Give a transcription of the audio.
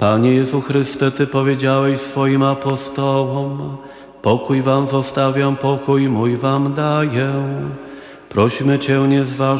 Panie Jezu Chryste, Ty powiedziałeś swoim apostołom: pokój wam zostawiam, pokój mój wam daję. Prosimy Cię, nie zważaj